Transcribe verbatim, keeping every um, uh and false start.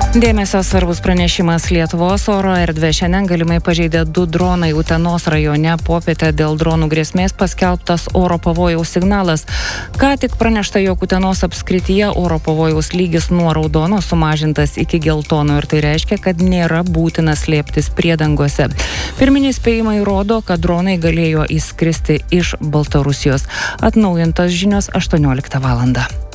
Dėmesio svarbus pranešimas. Lietuvos oro erdvė šiandien galimai pažeidė du dronai. Utenos rajone popietę dėl dronų grėsmės paskelbtas oro pavojaus signalas. Ką tik pranešta, jog Utenos apskrityje oro pavojaus lygis nuo raudono sumažintas iki geltono ir tai reiškia, kad nėra būtina slėptis priedangose. Pirminiai spėjimai rodo, kad dronai galėjo įskristi iš Baltarusijos. Atnaujintos žinios aštuonioliktą valandą.